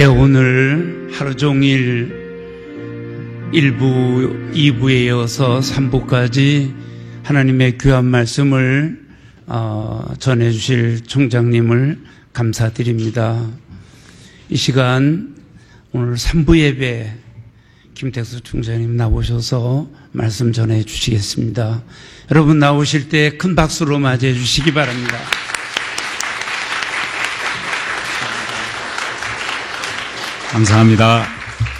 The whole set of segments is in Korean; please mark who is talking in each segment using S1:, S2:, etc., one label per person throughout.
S1: 오늘 하루 종일 1부, 2부에 이어서 3부까지 하나님의 귀한 말씀을 전해주실 총장님을 감사드립니다. 이 시간 오늘 3부 예배 김택수 총장님 나오셔서 말씀 전해주시겠습니다. 여러분 나오실 때 큰 박수로 맞이해 주시기 바랍니다.
S2: 감사합니다.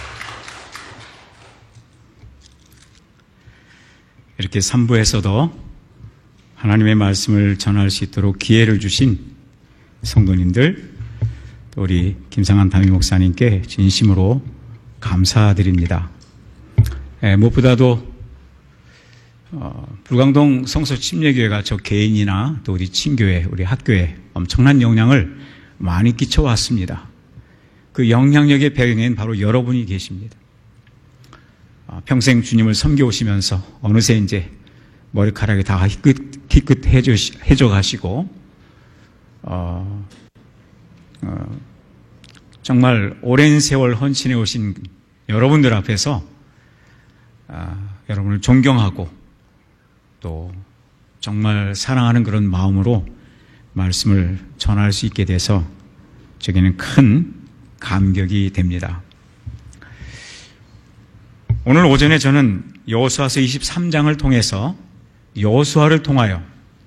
S2: 이렇게 3부에서도 하나님의 말씀을 전할 수 있도록 기회를 주신 성도님들, 또 우리 김상한 담임 목사님께 진심으로 감사드립니다. 무엇보다도 불광동 성서 침례교회가 저 개인이나 또 우리 친교회, 우리 학교에 엄청난 영향을 많이 끼쳐왔습니다. 그 영향력의 배경에는 바로 여러분이 계십니다. 평생 주님을 섬겨오시면서 어느새 이제 머리카락이 다 희끗해져 가시고 정말 오랜 세월 헌신해 오신 여러분들 앞에서 여러분을 존경하고 또 정말 사랑하는 그런 마음으로 말씀을 전할 수 있게 돼서 저에게는 큰 감격이 됩니다. 오늘 오전에 저는 여호수아서 23장을 통해서 여호수아를 통하여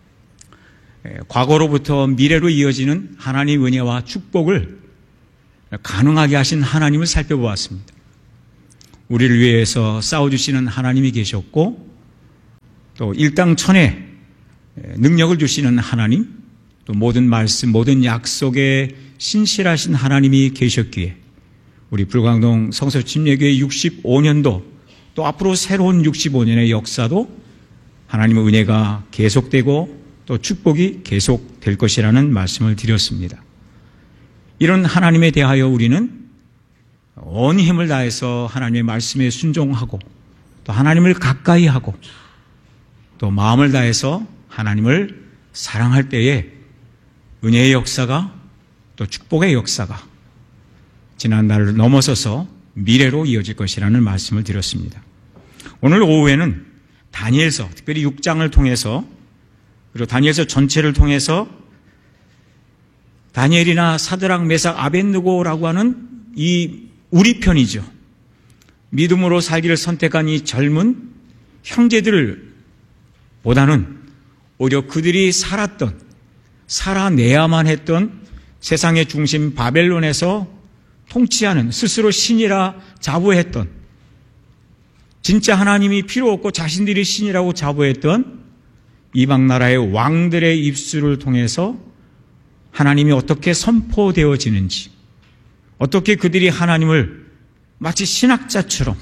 S2: 과거로부터 미래로 이어지는 하나님의 은혜와 축복을 가능하게 하신 하나님을 살펴보았습니다. 우리를 위해서 싸워주시는 하나님이 계셨고 또 일당천에 능력을 주시는 하나님, 또 모든 말씀, 모든 약속에 신실하신 하나님이 계셨기에 우리 불광동 성서 침례교회 65년도 또 앞으로 새로운 65년의 역사도 하나님의 은혜가 계속되고 또 축복이 계속될 것이라는 말씀을 드렸습니다. 이런 하나님에 대하여 우리는 온 힘을 다해서 하나님의 말씀에 순종하고 또 하나님을 가까이 하고 또 마음을 다해서 하나님을 사랑할 때에 은혜의 역사가 또 축복의 역사가 지난 날을 넘어서서 미래로 이어질 것이라는 말씀을 드렸습니다. 오늘 오후에는 다니엘서, 특별히 6장을 통해서 그리고 다니엘서 전체를 통해서 다니엘이나 사드락, 메삭, 아벳느고라고 하는 이 우리 편이죠. 믿음으로 살기를 선택한 이 젊은 형제들을 보다는 오히려 그들이 살아내야만 했던 세상의 중심 바벨론에서 통치하는, 스스로 신이라 자부했던, 진짜 하나님이 필요 없고 자신들이 신이라고 자부했던 이방 나라의 왕들의 입술을 통해서 하나님이 어떻게 선포되어지는지, 어떻게 그들이 하나님을 마치 신학자처럼,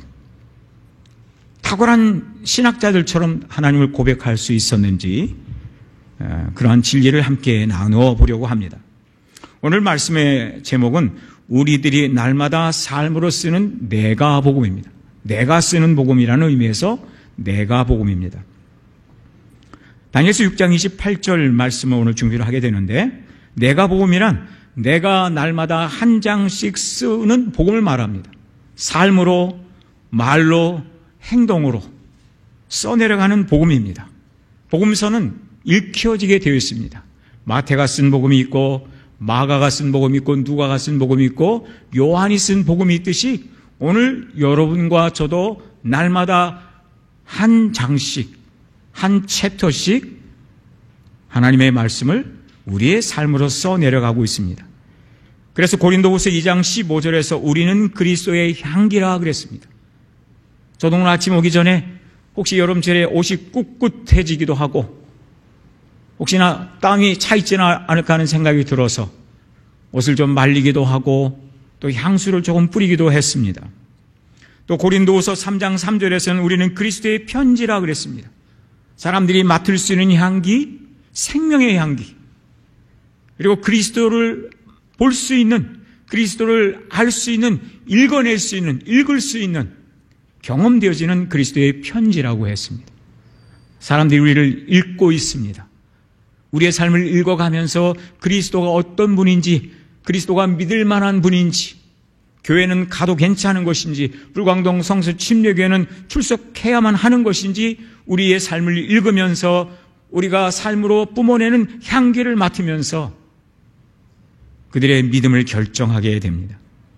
S2: 탁월한 신학자들처럼 하나님을 고백할 수 있었는지 그러한 진리를 함께 나누어 보려고 합니다. 오늘 말씀의 제목은 우리들이 날마다 삶으로 쓰는 내가 복음입니다. 내가 쓰는 복음이라는 의미에서 내가 복음입니다. 다니엘서 6장 28절 말씀을 오늘 준비를 하게 되는데, 내가 복음이란 내가 날마다 한 장씩 쓰는 복음을 말합니다. 삶으로, 말로, 행동으로 써내려가는 복음입니다. 복음서는 읽혀지게 되어 있습니다. 마태가 쓴 복음이 있고 마가가 쓴 복음이 있고 누가가 쓴 복음이 있고 요한이 쓴 복음이 있듯이 오늘 여러분과 저도 날마다 한 장씩, 한 챕터씩 하나님의 말씀을 우리의 삶으로 써내려가고 있습니다. 그래서 고린도후서 2장 15절에서 우리는 그리스도의 향기라 그랬습니다. 저도 오늘 아침 오기 전에 혹시 여름철에 옷이 꿋꿋해지기도 하고 혹시나 땀이 차 있지는 않을까 하는 생각이 들어서 옷을 좀 말리기도 하고 또 향수를 조금 뿌리기도 했습니다. 또 고린도후서 3장 3절에서는 우리는 그리스도의 편지라 그랬습니다. 사람들이 맡을 수 있는 향기, 생명의 향기, 그리고 그리스도를 볼 수 있는, 그리스도를 알 수 있는, 읽어낼 수 있는, 읽을 수 있는, 경험되어지는 그리스도의 편지라고 했습니다. 사람들이 우리를 읽고 있습니다. 우리의 삶을 읽어가면서 그리스도가 어떤 분인지, 그리스도가 믿을 만한 분인지, 교회는 가도 괜찮은 것인지, 불광동 성서 침례교회는 출석해야만 하는 것인지, 우리의 삶을 읽으면서 우리가 삶으로 뿜어내는 향기를 맡으면서 그들의 믿음을 결정하게 됩니다.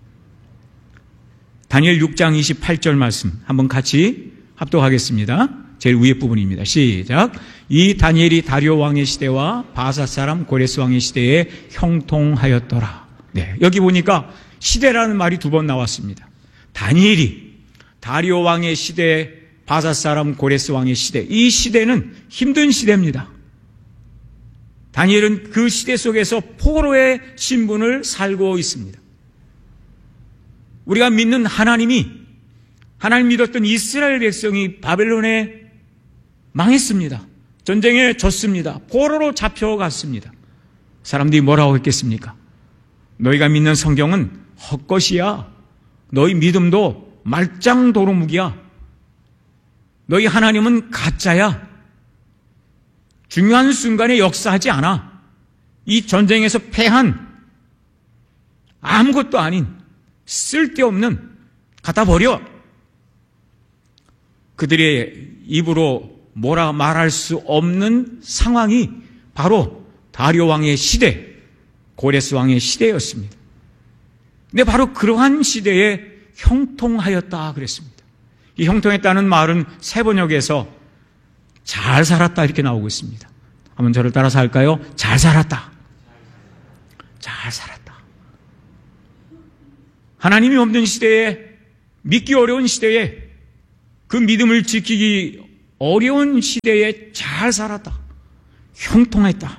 S2: 다니엘 6장 28절 말씀 한번 같이 합독하겠습니다. 제일 위에 부분입니다. 시작. 이 다니엘이 다리오 왕의 시대와 바사 사람 고레스 왕의 시대에 형통하였더라. 네, 여기 보니까 시대라는 말이 2번 나왔습니다. 다니엘이 다리오 왕의 시대, 바사 사람 고레스 왕의 시대, 이 시대는 힘든 시대입니다. 다니엘은 그 시대 속에서 포로의 신분을 살고 있습니다. 우리가 믿는 하나님 믿었던 이스라엘 백성이 바벨론에 망했습니다. 전쟁에 졌습니다. 포로로 잡혀갔습니다. 사람들이 뭐라고 했겠습니까? 너희가 믿는 성경은 헛것이야. 너희 믿음도 말짱 도루묵이야. 너희 하나님은 가짜야. 중요한 순간에 역사하지 않아. 이 전쟁에서 패한 아무것도 아닌 쓸데없는 갖다 버려. 그들의 입으로 뭐라 말할 수 없는 상황이 바로 다리오 왕의 시대, 고레스 왕의 시대였습니다. 근데 바로 그러한 시대에 형통하였다 그랬습니다. 이 형통했다는 말은 세번역에서 잘 살았다 이렇게 나오고 있습니다. 한번 저를 따라서 할까요? 잘 살았다. 잘 살았다. 하나님이 없는 시대에, 믿기 어려운 시대에, 그 믿음을 지키기 어려운 시대에 잘 살았다. 형통했다.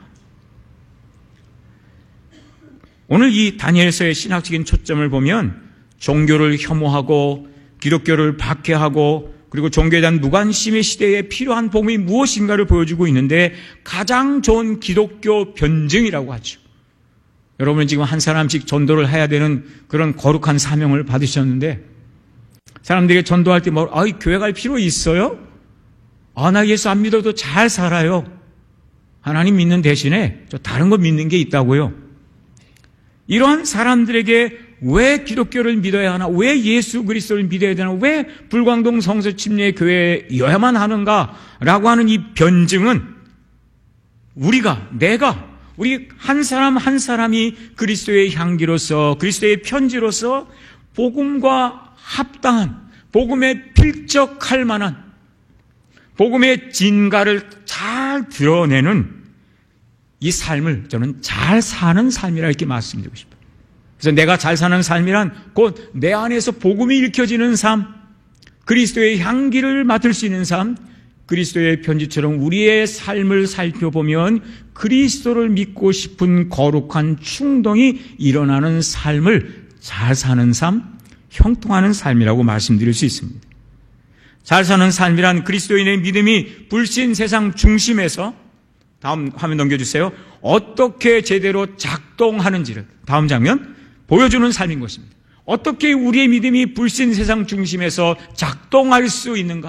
S2: 오늘 이 다니엘서의 신학적인 초점을 보면 종교를 혐오하고 기독교를 박해하고 그리고 종교에 대한 무관심의 시대에 필요한 복음이 무엇인가를 보여주고 있는데, 가장 좋은 기독교 변증이라고 하죠. 여러분은 지금 한 사람씩 전도를 해야 되는 그런 거룩한 사명을 받으셨는데, 사람들에게 전도할 때 교회 갈 필요 있어요? 나 예수 안 믿어도 잘 살아요. 하나님 믿는 대신에 저 다른 거 믿는 게 있다고요. 이러한 사람들에게 왜 기독교를 믿어야 하나? 왜 예수 그리스도를 믿어야 되나? 왜 불광동 성서 침례 교회여야만 하는가라고 하는 이 변증은 우리 한 사람 한 사람이 그리스도의 향기로서, 그리스도의 편지로서 복음과 합당한, 복음에 필적할 만한, 복음의 진가를 잘 드러내는 이 삶을 저는 잘 사는 삶이라 이렇게 말씀드리고 싶어요. 그래서 내가 잘 사는 삶이란 곧 내 안에서 복음이 일켜지는 삶, 그리스도의 향기를 맡을 수 있는 삶, 그리스도의 편지처럼 우리의 삶을 살펴보면 그리스도를 믿고 싶은 거룩한 충동이 일어나는 삶을 잘 사는 삶, 형통하는 삶이라고 말씀드릴 수 있습니다. 잘 사는 삶이란 그리스도인의 믿음이 불신 세상 중심에서, 다음 화면 넘겨주세요, 어떻게 제대로 작동하는지를, 다음 장면, 보여주는 삶인 것입니다. 어떻게 우리의 믿음이 불신 세상 중심에서 작동할 수 있는가?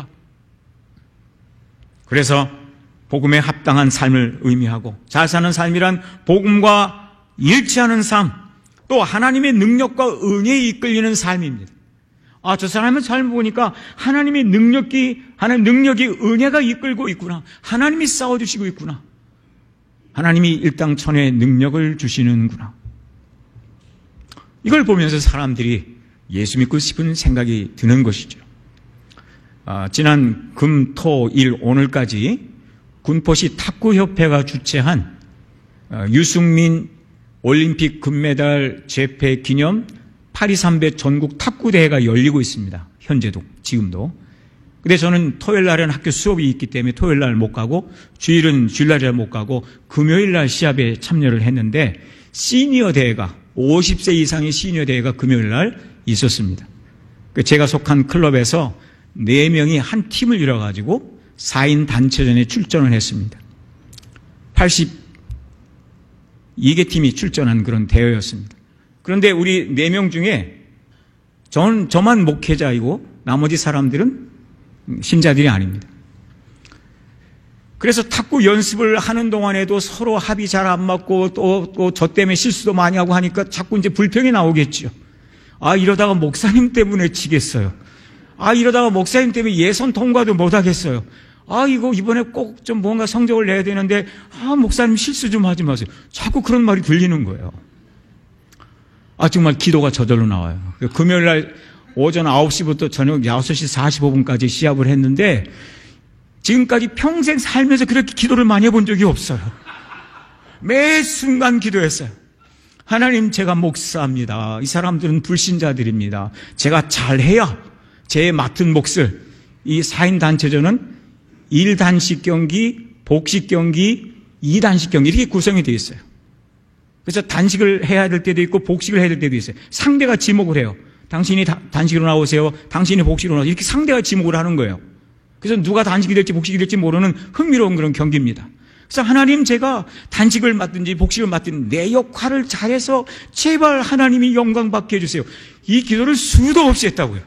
S2: 그래서 복음에 합당한 삶을 의미하고, 잘 사는 삶이란 복음과 일치하는 삶, 또 하나님의 능력과 은혜에 이끌리는 삶입니다. 저 사람의 삶을 보니까 하나님의 능력이 은혜가 이끌고 있구나. 하나님이 싸워주시고 있구나. 하나님이 일당천의 능력을 주시는구나. 이걸 보면서 사람들이 예수 믿고 싶은 생각이 드는 것이죠. 지난 금, 토, 일, 오늘까지 군포시 탁구협회가 주최한 유승민 올림픽 금메달 재패 기념 파리3배 전국 탁구대회가 열리고 있습니다. 현재도, 지금도. 근데 저는 토요일 날에는 학교 수업이 있기 때문에 토요일 날 못 가고, 주일은 주일날이라 못 가고, 금요일 날 시합에 참여를 했는데, 시니어 대회가, 50세 이상의 시니어 대회가 금요일 날 있었습니다. 제가 속한 클럽에서 4명이 한 팀을 이뤄가지고 4인 단체전에 출전을 했습니다. 82개 팀이 출전한 그런 대회였습니다. 그런데 우리 4명 중에 저만 목회자이고 나머지 사람들은 신자들이 아닙니다. 그래서 탁구 연습을 하는 동안에도 서로 합이 잘 안 맞고 또 저 때문에 실수도 많이 하고 하니까 자꾸 이제 불평이 나오겠죠. 이러다가 목사님 때문에 지겠어요. 이러다가 목사님 때문에 예선 통과도 못하겠어요. 이거 이번에 꼭 좀 뭔가 성적을 내야 되는데, 목사님 실수 좀 하지 마세요. 자꾸 그런 말이 들리는 거예요. 정말 기도가 저절로 나와요. 금요일 날 오전 9시부터 저녁 6시 45분까지 시합을 했는데, 지금까지 평생 살면서 그렇게 기도를 많이 해본 적이 없어요. 매 순간 기도했어요. 하나님, 제가 목사입니다. 이 사람들은 불신자들입니다. 제가 잘해야 제 맡은 몫을, 이 4인 단체전은 1단식 경기, 복식 경기, 2단식 경기 이렇게 구성이 되어 있어요. 그래서 단식을 해야 될 때도 있고 복식을 해야 될 때도 있어요. 상대가 지목을 해요. 당신이 단식으로 나오세요. 당신이 복식으로 나오세요. 이렇게 상대가 지목을 하는 거예요. 그래서 누가 단식이 될지 복식이 될지 모르는 흥미로운 그런 경기입니다. 그래서 하나님, 제가 단식을 맡든지 복식을 맡든지 내 역할을 잘해서 제발 하나님이 영광 받게 해주세요. 이 기도를 수도 없이 했다고요.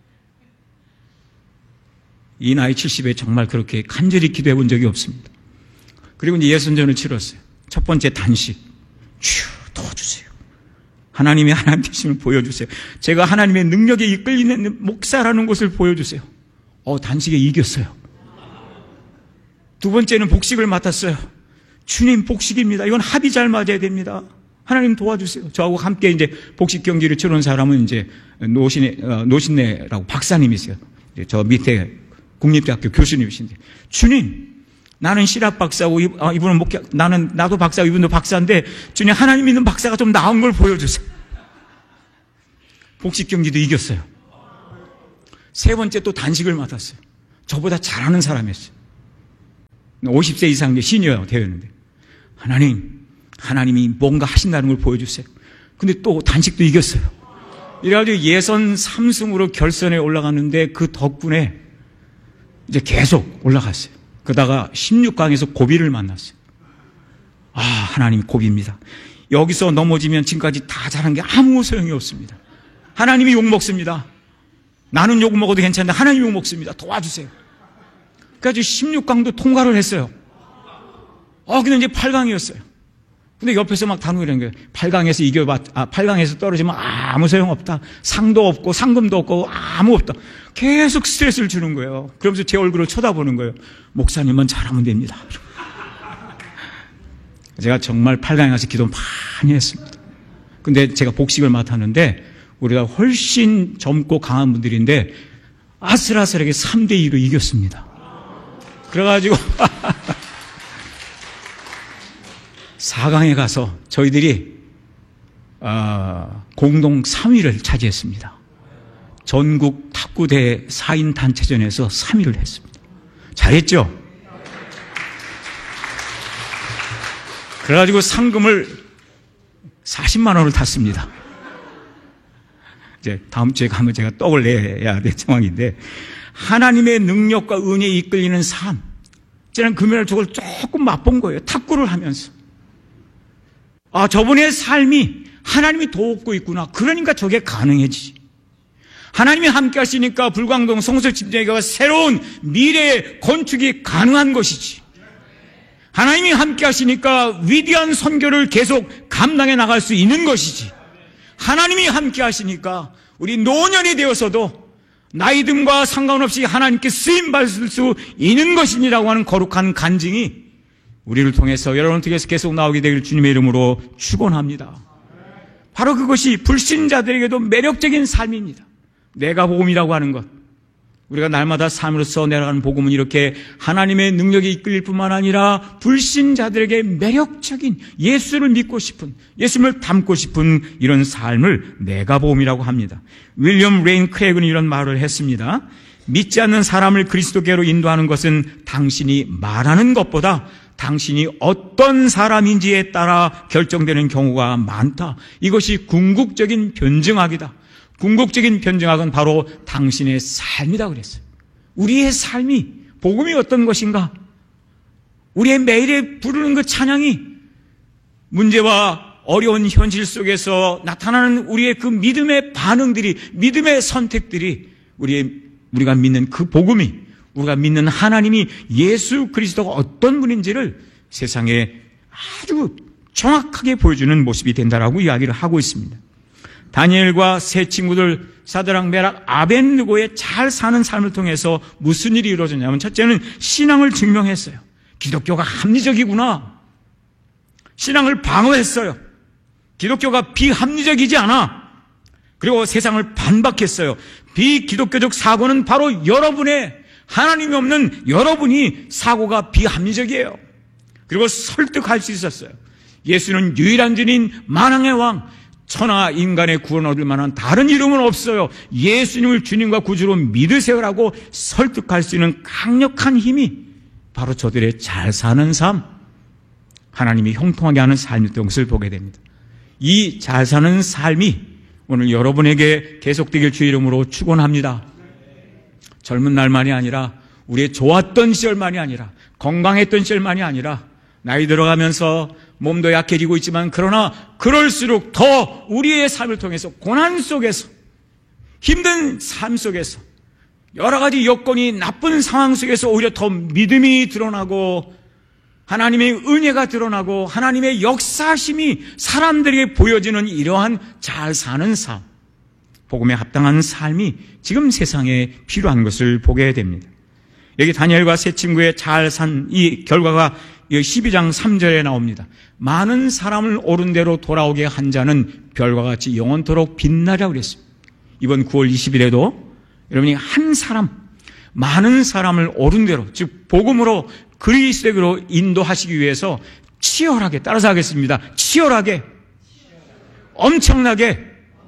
S2: 이 나이 70에 정말 그렇게 간절히 기도해 본 적이 없습니다. 그리고 이제 예선전을 치렀어요. 첫 번째 단식. 주여 도와주세요. 하나님이 하나님 되심을 보여주세요. 제가 하나님의 능력에 이끌리는 목사라는 것을 보여주세요. 단식에 이겼어요. 두 번째는 복식을 맡았어요. 주님, 복식입니다. 이건 합이 잘 맞아야 됩니다. 하나님 도와주세요. 저하고 함께 이제 복식 경기를 치러온 사람은 이제 노신내라고 박사님이세요. 저 밑에 국립대학교 교수님이신데, 주님, 나는 실학 박사고 이분은 나도 박사고 이분도 박사인데, 주님, 하나님 믿는 박사가 좀 나은 걸 보여주세요. 복식 경기도 이겼어요. 세 번째 또 단식을 맡았어요. 저보다 잘하는 사람이었어요. 50세 이상 시니어 되었는데, 하나님이 뭔가 하신다는 걸 보여주세요. 근데 또 단식도 이겼어요. 이래가지고 예선 3승으로 결선에 올라갔는데, 그 덕분에 이제 계속 올라갔어요. 그러다가 16강에서 고비를 만났어요. 하나님이 고비입니다. 여기서 넘어지면 지금까지 다 잘한 게 아무 소용이 없습니다. 하나님이 욕먹습니다. 나는 욕 먹어도 괜찮은데 하나님이 욕 먹습니다. 도와주세요. 그래가지고 16강도 통과를 했어요. 근데 이제 8강이었어요. 근데 옆에서 막 단호이라는 거예요. 8강에서 떨어지면 아무 소용없다. 상도 없고 상금도 없고 아무 없다. 계속 스트레스를 주는 거예요. 그러면서 제 얼굴을 쳐다보는 거예요. 목사님은 잘하면 됩니다. 제가 정말 8강에 가서 기도 많이 했습니다. 근데 제가 복식을 맡았는데, 우리가 훨씬 젊고 강한 분들인데 아슬아슬하게 3대2로 이겼습니다. 그래가지고 4강에 가서 저희들이 공동 3위를 차지했습니다. 전국 탁구대 4인 단체전에서 3위를 했습니다. 잘했죠? 그래가지고 상금을 40만 원을 탔습니다. 이제 다음 주에 가면 제가 떡을 내야 될 상황인데, 하나님의 능력과 은혜에 이끌리는 삶. 저는 금요일 저걸 조금 맛본 거예요. 탁구를 하면서. 저분의 삶이 하나님이 돕고 있구나. 그러니까 저게 가능해지지. 하나님이 함께 하시니까 불광동 성서집회가 새로운 미래의 건축이 가능한 것이지. 하나님이 함께 하시니까 위대한 선교를 계속 감당해 나갈 수 있는 것이지. 하나님이 함께 하시니까 우리 노년이 되어서도 나이듦과 상관없이 하나님께 쓰임받을 수 있는 것이니라고 하는 거룩한 간증이 우리를 통해서, 여러분을 통해서 계속 나오게 되길 주님의 이름으로 축원합니다. 바로 그것이 불신자들에게도 매력적인 삶입니다. 내가 복음이라고 하는 것. 우리가 날마다 삶으로써 내려가는 복음은 이렇게 하나님의 능력에 이끌릴 뿐만 아니라 불신자들에게 매력적인, 예수를 믿고 싶은, 예수님을 닮고 싶은 이런 삶을 내가 복음이라고 합니다. 윌리엄 레인 크레이그는 이런 말을 했습니다. 믿지 않는 사람을 그리스도께로 인도하는 것은 당신이 말하는 것보다 당신이 어떤 사람인지에 따라 결정되는 경우가 많다. 이것이 궁극적인 변증학이다. 궁극적인 변증학은 바로 당신의 삶이다 그랬어요. 우리의 삶이, 복음이 어떤 것인가? 우리의 매일에 부르는 그 찬양이 문제와 어려운 현실 속에서 나타나는 우리의 그 믿음의 반응들이, 믿음의 선택들이, 우리가 믿는 그 복음이, 우리가 믿는 하나님이, 예수 그리스도가 어떤 분인지를 세상에 아주 정확하게 보여주는 모습이 된다라고 이야기를 하고 있습니다. 다니엘과 세 친구들 사드락, 메락, 아벳느고의 잘 사는 삶을 통해서 무슨 일이 이루어졌냐면, 첫째는 신앙을 증명했어요. 기독교가 합리적이구나. 신앙을 방어했어요. 기독교가 비합리적이지 않아. 그리고 세상을 반박했어요. 비기독교적 사고는 바로 여러분의, 하나님이 없는 여러분이 사고가 비합리적이에요. 그리고 설득할 수 있었어요. 예수는 유일한 주님, 만왕의 왕, 천하 인간의 구원 얻을 만한 다른 이름은 없어요. 예수님을 주님과 구주로 믿으세요라고 설득할 수 있는 강력한 힘이 바로 저들의 잘 사는 삶, 하나님이 형통하게 하는 삶이었던 것을 보게 됩니다. 이 잘 사는 삶이 오늘 여러분에게 계속되길 주의 이름으로 축원합니다. 젊은 날만이 아니라, 우리의 좋았던 시절만이 아니라, 건강했던 시절만이 아니라, 나이 들어가면서 몸도 약해지고 있지만, 그러나 그럴수록 더 우리의 삶을 통해서, 고난 속에서, 힘든 삶 속에서, 여러 가지 여건이 나쁜 상황 속에서 오히려 더 믿음이 드러나고, 하나님의 은혜가 드러나고, 하나님의 역사심이 사람들에게 보여지는 이러한 잘 사는 삶, 복음에 합당한 삶이 지금 세상에 필요한 것을 보게 됩니다. 여기 다니엘과 세 친구의 잘 산 이 결과가 12장 3절에 나옵니다. 많은 사람을 옳은 대로 돌아오게 한 자는 별과 같이 영원토록 빛나리라고 그랬습니다. 이번 9월 20일에도 여러분이 한 사람, 많은 사람을 옳은 대로, 즉 복음으로, 그리스도로 인도하시기 위해서 치열하게, 따라서 하겠습니다. 치열하게, 엄청나게,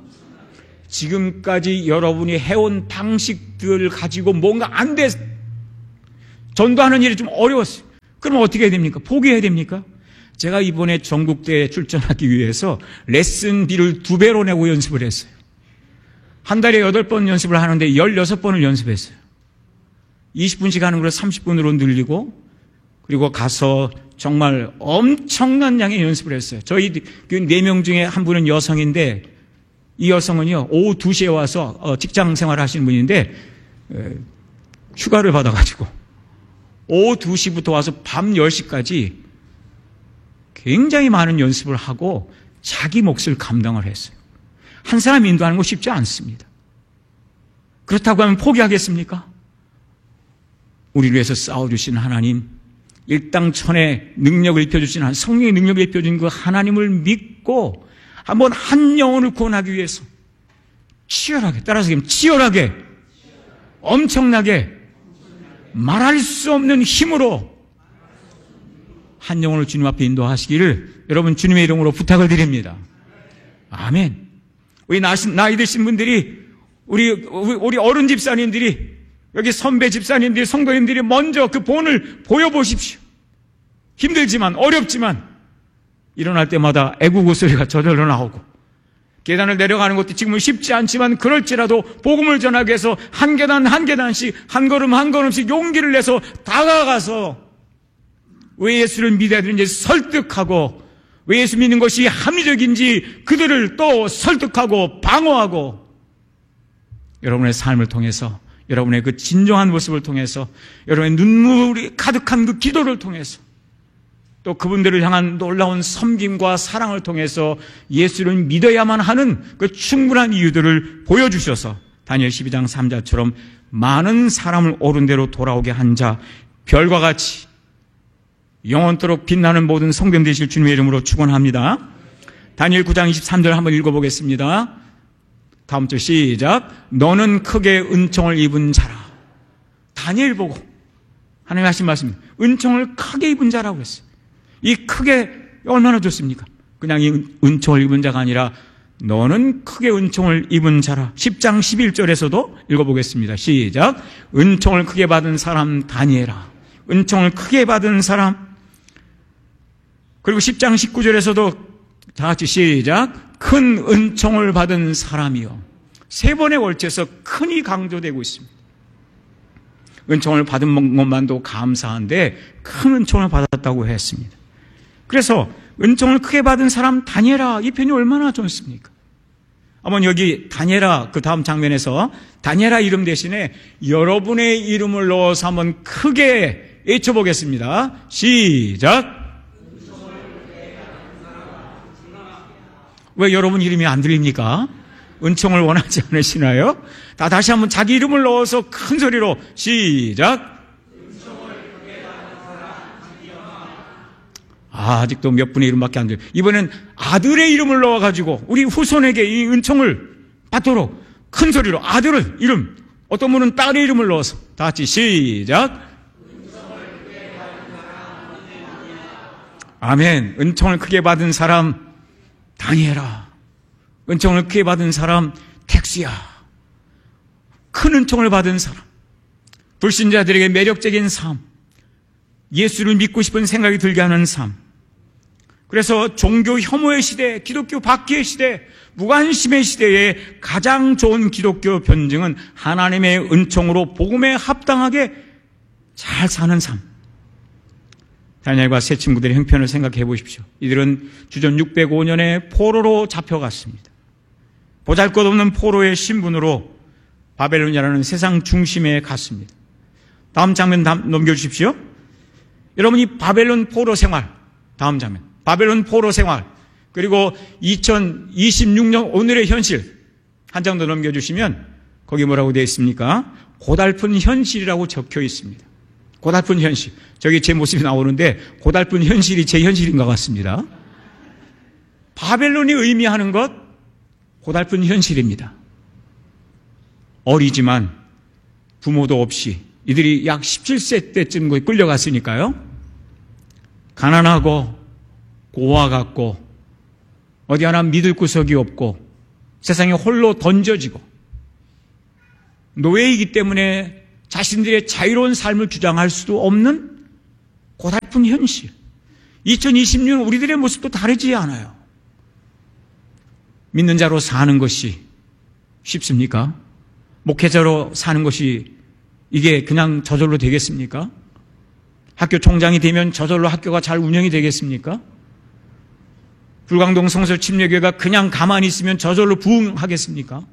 S2: 지금까지 여러분이 해온 방식들을 가지고 뭔가 안 돼, 전도하는 일이 좀 어려웠어요. 그럼 어떻게 해야 됩니까? 포기해야 됩니까? 제가 이번에 전국대회에 출전하기 위해서 레슨비를 2배로 내고 연습을 했어요. 한 달에 8번 연습을 하는데 16번을 연습했어요. 20분씩 하는 걸 30분으로 늘리고, 그리고 가서 정말 엄청난 양의 연습을 했어요. 저희 4명 중에 한 분은 여성인데, 이 여성은요, 오후 2시에 와서 직장 생활을 하시는 분인데, 휴가를 받아가지고 오후 2시부터 와서 밤 10시까지 굉장히 많은 연습을 하고 자기 몫을 감당을 했어요. 한 사람 인도하는 거 쉽지 않습니다. 그렇다고 하면 포기하겠습니까? 우리를 위해서 싸워주신 하나님, 일당천의 능력을 입혀주신 하나님, 성령의 능력을 입혀준 그 하나님을 믿고 한번 한 영혼을 구원하기 위해서 치열하게, 따라서 치열하게, 엄청나게, 말할 수 없는 힘으로 한 영혼을 주님 앞에 인도하시기를 여러분 주님의 이름으로 부탁을 드립니다. 아멘. 우리 나이 드신 분들이, 우리 어른 집사님들이, 여기 선배 집사님들이, 성도님들이 먼저 그 본을 보여보십시오. 힘들지만, 어렵지만, 일어날 때마다 애국어 소리가 저절로 나오고, 계단을 내려가는 것도 지금은 쉽지 않지만, 그럴지라도 복음을 전하기 위해서 한 계단 한 계단씩, 한 걸음 한 걸음씩 용기를 내서 다가가서 왜 예수를 믿어야 되는지 설득하고, 왜 예수 믿는 것이 합리적인지 그들을 또 설득하고 방어하고, 여러분의 삶을 통해서, 여러분의 그 진정한 모습을 통해서, 여러분의 눈물이 가득한 그 기도를 통해서, 또 그분들을 향한 놀라운 섬김과 사랑을 통해서 예수를 믿어야만 하는 그 충분한 이유들을 보여주셔서 다니엘 12장 3절처럼 많은 사람을 옳은 대로 돌아오게 한 자, 별과 같이 영원토록 빛나는 모든 성도님 되실 주님의 이름으로 축원합니다. 다니엘 9장 23절 한번 읽어보겠습니다. 다음 절 시작. 너는 크게 은총을 입은 자라. 다니엘 보고 하나님 하신 말씀, 은총을 크게 입은 자라고 했어요. 이 크게 얼마나 좋습니까? 그냥 이 은총을 입은 자가 아니라 너는 크게 은총을 입은 자라. 10장 11절에서도 읽어보겠습니다. 시작. 은총을 크게 받은 사람 다니엘아. 은총을 크게 받은 사람. 그리고 10장 19절에서도 다 같이 시작. 큰 은총을 받은 사람이요. 3번에 걸쳐서 큰이 강조되고 있습니다. 은총을 받은 것만도 감사한데 큰 은총을 받았다고 했습니다. 그래서 은총을 크게 받은 사람 다니엘아, 이 편이 얼마나 좋습니까? 한번 여기 다니엘아, 그 다음 장면에서 다니엘아 이름 대신에 여러분의 이름을 넣어서 한번 크게 외쳐보겠습니다. 시작. 왜 여러분 이름이 안 들립니까? 은총을 원하지 않으시나요? 다시 한번 자기 이름을 넣어서 큰 소리로 시작. 아직도 몇 분의 이름밖에 안 돼요. 이번엔 아들의 이름을 넣어가지고 우리 후손에게 이 은총을 받도록 큰 소리로 아들의 이름, 어떤 분은 딸의 이름을 넣어서 다 같이 시작. 아멘. 은총을 크게 받은 사람 다니엘아, 은총을 크게 받은 사람 텍스야, 큰 은총을 받은 사람, 불신자들에게 매력적인 삶, 예수를 믿고 싶은 생각이 들게 하는 삶. 그래서 종교 혐오의 시대, 기독교 박해의 시대, 무관심의 시대에 가장 좋은 기독교 변증은 하나님의 은총으로 복음에 합당하게 잘 사는 삶. 다니엘과 세 친구들의 형편을 생각해 보십시오. 이들은 주전 605년에 포로로 잡혀갔습니다. 보잘것없는 포로의 신분으로 바벨론이라는 세상 중심에 갔습니다. 다음 장면 넘겨주십시오. 여러분, 이 바벨론 포로 생활, 다음 장면, 바벨론 포로 생활, 그리고 2026년 오늘의 현실 한 장 더 넘겨주시면 거기 뭐라고 되어 있습니까? 고달픈 현실이라고 적혀 있습니다. 고달픈 현실. 저기 제 모습이 나오는데 고달픈 현실이 제 현실인 것 같습니다. 바벨론이 의미하는 것, 고달픈 현실입니다. 어리지만 부모도 없이 이들이 약 17세 때쯤 끌려갔으니까요. 가난하고 고아 같고 어디 하나 믿을 구석이 없고 세상에 홀로 던져지고 노예이기 때문에 자신들의 자유로운 삶을 주장할 수도 없는 고달픈 현실. 2020년 우리들의 모습도 다르지 않아요. 믿는 자로 사는 것이 쉽습니까? 목회자로 사는 것이 이게 그냥 저절로 되겠습니까? 학교 총장이 되면 저절로 학교가 잘 운영이 되겠습니까? 불광동 성서 침례교회가 그냥 가만히 있으면 저절로 부흥하겠습니까?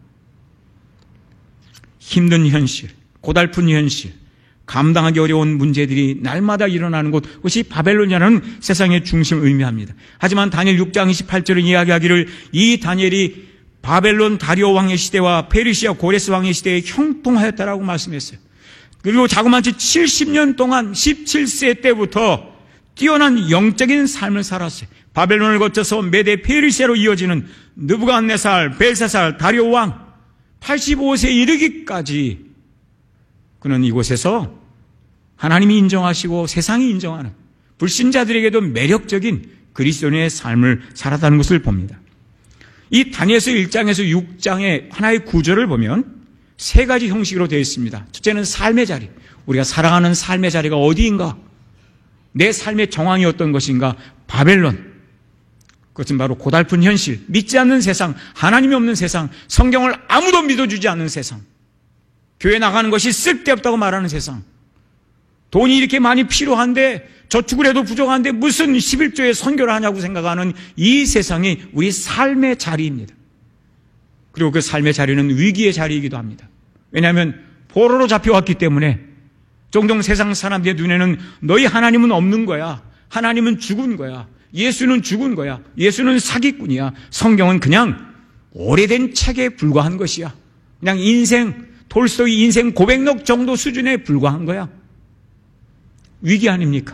S2: 힘든 현실, 고달픈 현실, 감당하기 어려운 문제들이 날마다 일어나는 곳, 그것이 바벨론이라는 세상의 중심을 의미합니다. 하지만 다니엘 6장 28절은 이야기하기를 이 다니엘이 바벨론 다리오 왕의 시대와 페르시아 고레스 왕의 시대에 형통하였다라고 말씀했어요. 그리고 자그마치 70년 동안 17세 때부터 뛰어난 영적인 삶을 살았어요. 바벨론을 거쳐서 메데 페르시아로 이어지는 느부갓네살, 벨사살, 다리오 왕 85세에 이르기까지 그는 이곳에서 하나님이 인정하시고 세상이 인정하는 불신자들에게도 매력적인 그리스도인의 삶을 살았다는 것을 봅니다. 이 다니엘서 1장에서 6장의 하나의 구조를 보면 세 가지 형식으로 되어 있습니다. 첫째는 삶의 자리. 우리가 살아가는 삶의 자리가 어디인가? 내 삶의 정황이 어떤 것인가? 바벨론. 그것은 바로 고달픈 현실, 믿지 않는 세상, 하나님이 없는 세상, 성경을 아무도 믿어주지 않는 세상, 교회 나가는 것이 쓸데없다고 말하는 세상, 돈이 이렇게 많이 필요한데 저축을 해도 부족한데 무슨 11조에 선교를 하냐고 생각하는 이 세상이 우리 삶의 자리입니다. 그리고 그 삶의 자리는 위기의 자리이기도 합니다. 왜냐하면 포로로 잡혀왔기 때문에 종종 세상 사람들의 눈에는 너희 하나님은 없는 거야, 하나님은 죽은 거야, 예수는 죽은 거야, 예수는 사기꾼이야, 성경은 그냥 오래된 책에 불과한 것이야, 그냥 인생, 톨스토이 인생 고백록 정도 수준에 불과한 거야. 위기 아닙니까?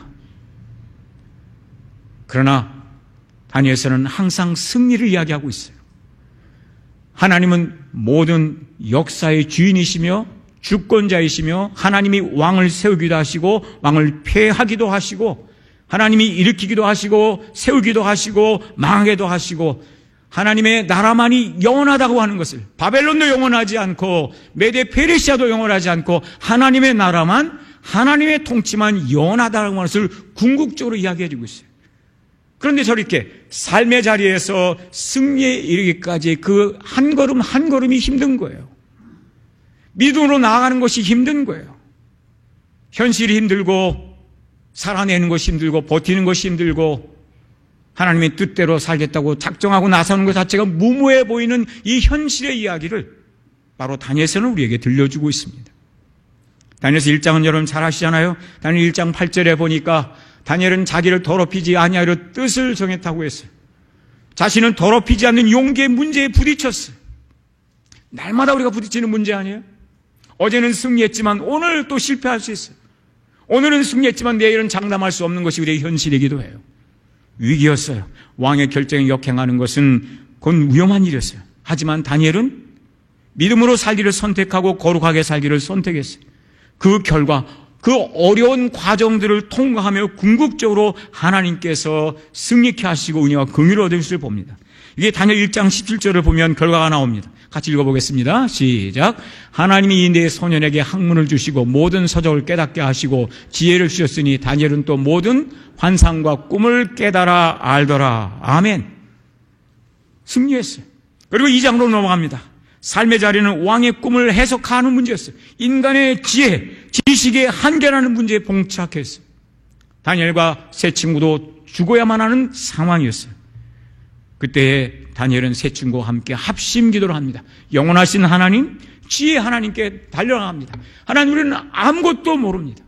S2: 그러나 다니엘서는 항상 승리를 이야기하고 있어요. 하나님은 모든 역사의 주인이시며 주권자이시며 하나님이 왕을 세우기도 하시고 왕을 폐하기도 하시고 하나님이 일으키기도 하시고 세우기도 하시고 망하게도 하시고 하나님의 나라만이 영원하다고 하는 것을, 바벨론도 영원하지 않고 메데 페르시아도 영원하지 않고 하나님의 나라만, 하나님의 통치만 영원하다는 것을 궁극적으로 이야기해 주고 있어요. 그런데 저렇게 삶의 자리에서 승리에 이르기까지 그 한 걸음 한 걸음이 힘든 거예요. 믿음으로 나아가는 것이 힘든 거예요. 현실이 힘들고 살아내는 것이 힘들고 버티는 것이 힘들고 하나님의 뜻대로 살겠다고 작정하고 나서는 것 자체가 무모해 보이는 이 현실의 이야기를 바로 다니엘서는 우리에게 들려주고 있습니다. 다니엘서 1장은 여러분 잘 아시잖아요. 다니엘 1장 8절에 보니까 다니엘은 자기를 더럽히지 아니하려 뜻을 정했다고 했어요. 자신은 더럽히지 않는 용기의 문제에 부딪혔어요. 날마다 우리가 부딪히는 문제 아니에요? 어제는 승리했지만 오늘 또 실패할 수 있어요. 오늘은 승리했지만 내일은 장담할 수 없는 것이 우리의 현실이기도 해요. 위기였어요. 왕의 결정에 역행하는 것은 그건 위험한 일이었어요. 하지만 다니엘은 믿음으로 살기를 선택하고 거룩하게 살기를 선택했어요. 그 결과 그 어려운 과정들을 통과하며 궁극적으로 하나님께서 승리케 하시고 은혜와 긍휼을 얻으실 봅니다. 이게 다니엘 1장 17절을 보면 결과가 나옵니다. 같이 읽어보겠습니다. 시작. 하나님이 네 소년에게 학문을 주시고 모든 서적을 깨닫게 하시고 지혜를 주셨으니 다니엘은 또 모든 환상과 꿈을 깨달아 알더라. 아멘. 승리했어요. 그리고 2장으로 넘어갑니다. 삶의 자리는 왕의 꿈을 해석하는 문제였어요. 인간의 지혜, 지식의 한계라는 문제에 봉착했어요. 다니엘과 세 친구도 죽어야만 하는 상황이었어요. 그때 다니엘은 세 친구와 함께 합심 기도를 합니다. 영원하신 하나님, 지혜 하나님께 달려나갑니다. 하나님, 우리는 아무것도 모릅니다.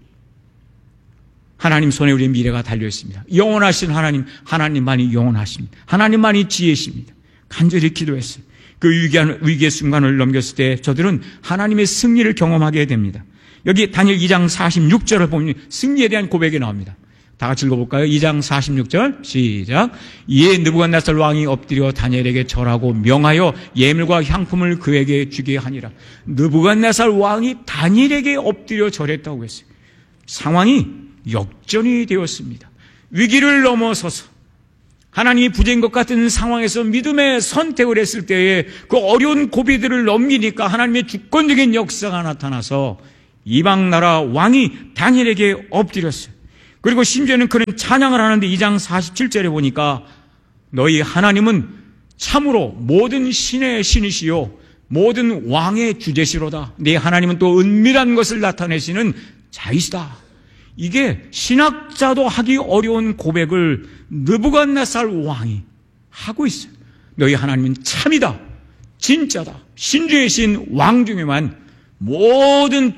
S2: 하나님 손에 우리의 미래가 달려있습니다. 영원하신 하나님, 하나님만이 영원하십니다. 하나님만이 지혜십니다. 간절히 기도했어요. 그 위기의 순간을 넘겼을 때 저들은 하나님의 승리를 경험하게 됩니다. 여기 다니엘 2장 46절을 보면 승리에 대한 고백이 나옵니다. 다 같이 읽어볼까요? 2장 46절 시작. 이에 느부갓네살 왕이 엎드려 다니엘에게 절하고 명하여 예물과 향품을 그에게 주게 하니라. 느부갓네살 왕이 다니엘에게 엎드려 절했다고 했어요. 상황이 역전이 되었습니다. 위기를 넘어서서 하나님이 부재인 것 같은 상황에서 믿음의 선택을 했을 때에 그 어려운 고비들을 넘기니까 하나님의 주권적인 역사가 나타나서 이방 나라 왕이 다니엘에게 엎드렸어요. 그리고 심지어는 그는 찬양을 하는데 2장 47절에 보니까 너희 하나님은 참으로 모든 신의 신이시요 모든 왕의 주제시로다. 네 하나님은 또 은밀한 것을 나타내시는 자이시다. 이게 신학자도 하기 어려운 고백을 느부갓네살 왕이 하고 있어요. 너희 하나님은 참이다, 진짜다, 신주의 신 왕 중에만 모든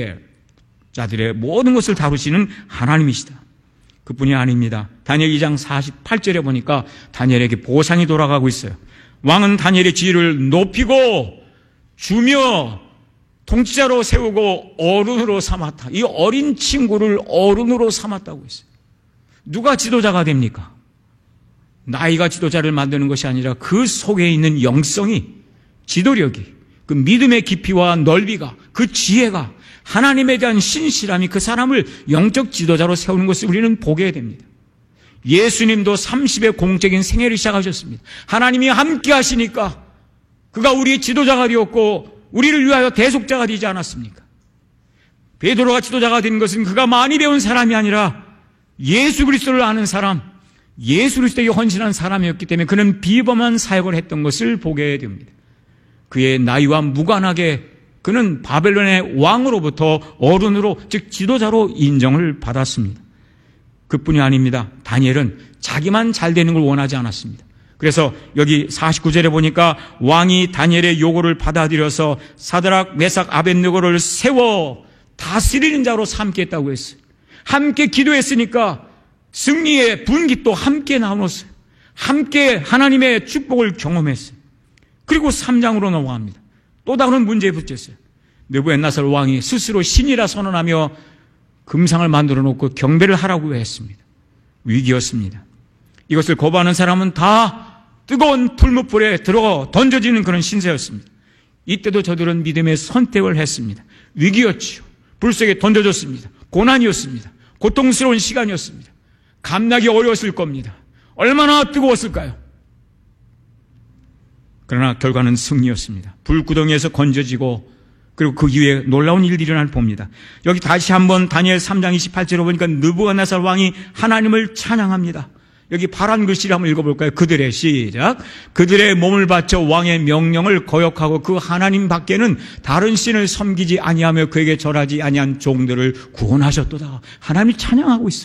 S2: 주제자들의 모든 것을 다루시는 하나님이시다. 그뿐이 아닙니다. 다니엘 2장 48절에 보니까 다니엘에게 보상이 돌아가고 있어요. 왕은 다니엘의 지위를 높이고 주며 통치자로 세우고 어른으로 삼았다. 이 어린 친구를 어른으로 삼았다고 했어요. 누가 지도자가 됩니까? 나이가 지도자를 만드는 것이 아니라 그 속에 있는 영성이, 지도력이, 그 믿음의 깊이와 넓이가, 그 지혜가, 하나님에 대한 신실함이 그 사람을 영적 지도자로 세우는 것을 우리는 보게 됩니다. 예수님도 30의 공적인 생애를 시작하셨습니다. 하나님이 함께 하시니까 그가 우리의 지도자가 되었고 우리를 위하여 대속자가 되지 않았습니까? 베드로가 지도자가 된 것은 그가 많이 배운 사람이 아니라 예수 그리스도를 아는 사람, 예수 그리스도에게 헌신한 사람이었기 때문에 그는 비범한 사역을 했던 것을 보게 됩니다. 그의 나이와 무관하게 그는 바벨론의 왕으로부터 어른으로, 즉 지도자로 인정을 받았습니다. 그뿐이 아닙니다. 다니엘은 자기만 잘 되는 걸 원하지 않았습니다. 그래서 여기 49절에 보니까 왕이 다니엘의 요구를 받아들여서 사드락, 메삭, 아벳느고를 세워 다스리는 자로 삼겠다고 했어요. 함께 기도했으니까 승리의 분깃도 함께 나눴어요. 함께 하나님의 축복을 경험했어요. 그리고 3장으로 넘어갑니다. 또 다른 문제에 붙였어요. 느부갓네살 왕이 스스로 신이라 선언하며 금상을 만들어 놓고 경배를 하라고 했습니다. 위기였습니다. 이것을 거부하는 사람은 다 뜨거운 풀무불에 들어 던져지는 그런 신세였습니다. 이때도 저들은 믿음의 선택을 했습니다. 위기였지요. 불 속에 던져졌습니다. 고난이었습니다. 고통스러운 시간이었습니다. 감당하기 어려웠을 겁니다. 얼마나 뜨거웠을까요? 그러나 결과는 승리였습니다. 불구덩이에서 건져지고 그리고 그 이후에 놀라운 일들이 일어날 봅니다. 여기 다시 한번 다니엘 3장 28절을 보니까 느부갓네살 왕이 하나님을 찬양합니다. 여기 파란 글씨를 한번 읽어볼까요? 그들의 시작. 그들의 몸을 바쳐 왕의 명령을 거역하고 그 하나님 밖에는 다른 신을 섬기지 아니하며 그에게 절하지 아니한 종들을 구원하셨도다. 하나님을 찬양하고 있어요.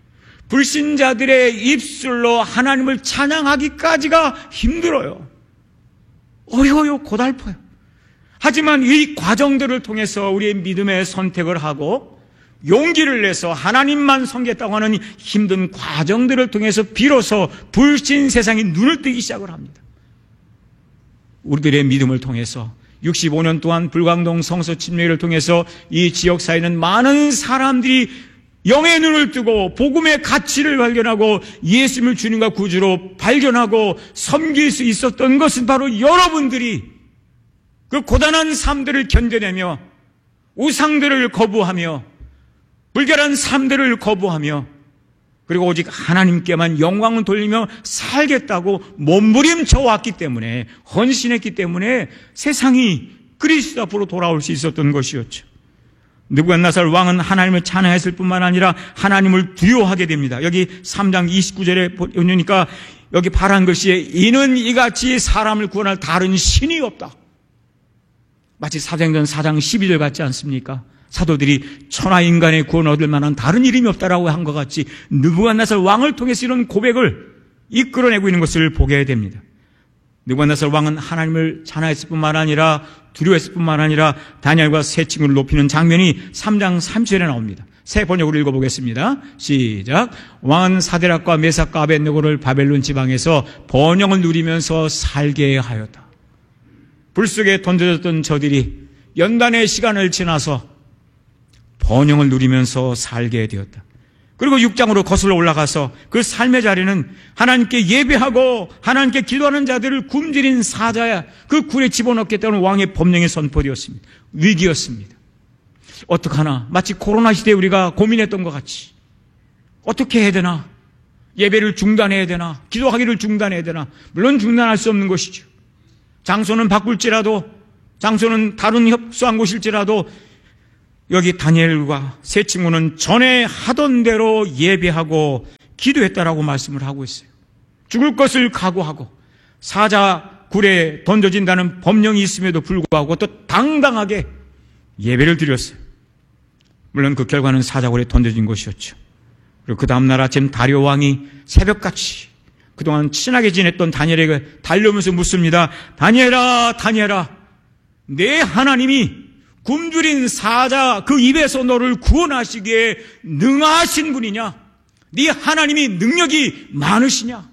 S2: 불신자들의 입술로 하나님을 찬양하기까지가 힘들어요. 어려워요. 고달퍼요. 하지만 이 과정들을 통해서 우리의 믿음의 선택을 하고 용기를 내서 하나님만 섬겼다고 하는 힘든 과정들을 통해서 비로소 불신 세상이 눈을 뜨기 시작을 합니다. 우리들의 믿음을 통해서 65년 동안 불광동 성서 침례를 통해서 이 지역 사회는 많은 사람들이 영의 눈을 뜨고 복음의 가치를 발견하고 예수님을 주님과 구주로 발견하고 섬길 수 있었던 것은 바로 여러분들이 그 고단한 삶들을 견뎌내며 우상들을 거부하며 불결한 삶들을 거부하며 그리고 오직 하나님께만 영광을 돌리며 살겠다고 몸부림쳐 왔기 때문에, 헌신했기 때문에 세상이 그리스도 앞으로 돌아올 수 있었던 것이었죠. 느부갓네살 왕은 하나님을 찬양했을 뿐만 아니라 하나님을 두려워하게 됩니다. 여기 3장 29절에 보니까 여기 파란 글씨에 이는 이같이 사람을 구원할 다른 신이 없다. 마치 사도행전 4장 12절 같지 않습니까? 사도들이 천하인간의 구원 얻을 만한 다른 이름이 없다라고 한 것 같이 느부갓네살 왕을 통해서 이런 고백을 이끌어내고 있는 것을 보게 됩니다. 느부갓네살 왕은 하나님을 찬양했을 뿐만 아니라 두려워했을 뿐만 아니라 다니엘과 세 친구를 높이는 장면이 3장 30절에 나옵니다. 새 번역으로 읽어보겠습니다. 시작. 왕은 사데락과 메삭과 아벳느고를 바벨론 지방에서 번영을 누리면서 살게 하였다. 불 속에 던져졌던 저들이 연단의 시간을 지나서 번영을 누리면서 살게 되었다. 그리고 6장으로 거슬러 올라가서 그 삶의 자리는 하나님께 예배하고 하나님께 기도하는 자들을 굶주린 사자야 그 굴에 집어넣겠다는 왕의 법령이 선포되었습니다. 위기였습니다. 어떡하나? 마치 코로나 시대에 우리가 고민했던 것 같이 어떻게 해야 되나? 예배를 중단해야 되나? 기도하기를 중단해야 되나? 물론 중단할 수 없는 것이죠. 장소는 바꿀지라도, 장소는 다른 협소한 곳일지라도 여기 다니엘과 세 친구는 전에 하던 대로 예배하고 기도했다라고 말씀을 하고 있어요. 죽을 것을 각오하고 사자 굴에 던져진다는 법령이 있음에도 불구하고 또 당당하게 예배를 드렸어요. 물론 그 결과는 사자굴에 던져진 것이었죠. 그리고 그 다음날 아침 다리오 왕이 새벽같이 그동안 친하게 지냈던 다니엘에게 달려오면서 묻습니다. 다니엘아, 다니엘아, 내 하나님이 굶주린 사자 그 입에서 너를 구원하시기에 능하신 분이냐? 네 하나님이 능력이 많으시냐?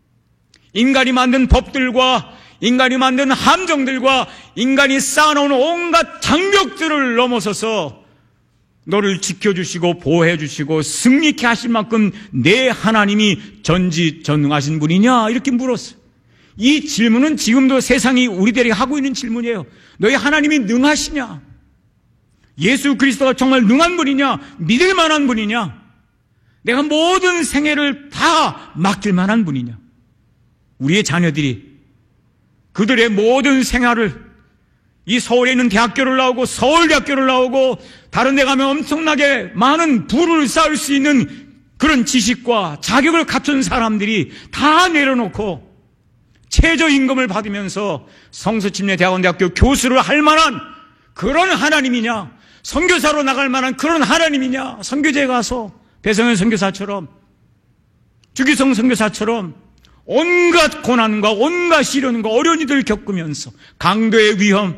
S2: 인간이 만든 법들과 인간이 만든 함정들과 인간이 쌓아놓은 온갖 장벽들을 넘어서서 너를 지켜주시고 보호해주시고 승리케 하실 만큼 내 하나님이 전지전능하신 분이냐? 이렇게 물었어요. 이 질문은 지금도 세상이 우리들에게 하고 있는 질문이에요. 너희 하나님이 능하시냐? 예수 그리스도가 정말 능한 분이냐? 믿을 만한 분이냐? 내가 모든 생애를 다 맡길 만한 분이냐? 우리의 자녀들이 그들의 모든 생활을 이 서울에 있는 대학교를 나오고 서울대학교를 나오고 다른 데 가면 엄청나게 많은 부를 쌓을 수 있는 그런 지식과 자격을 갖춘 사람들이 다 내려놓고 최저임금을 받으면서 성서침례대학원대학교 교수를 할 만한 그런 하나님이냐? 선교사로 나갈 만한 그런 하나님이냐? 선교제에 가서 배성현 선교사처럼 주기성 선교사처럼 온갖 고난과 온갖 시련과 어려운 일을 겪으면서 강도의 위험,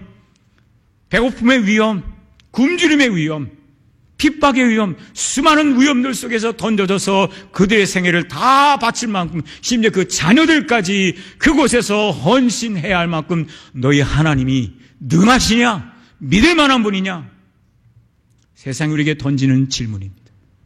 S2: 배고픔의 위험, 굶주림의 위험, 핍박의 위험, 수많은 위험들 속에서 던져져서 그들의 생애를 다 바칠 만큼 심지어 그 자녀들까지 그곳에서 헌신해야 할 만큼 너희 하나님이 능하시냐? 믿을 만한 분이냐? 세상이 우리에게 던지는 질문입니다.